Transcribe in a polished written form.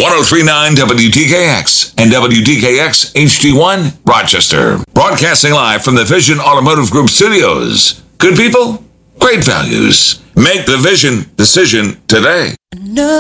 1039 WDKX and WDKX HD1 Rochester. Broadcasting live from the Vision Automotive Group studios. Good people, great values. Make the Vision decision today. No.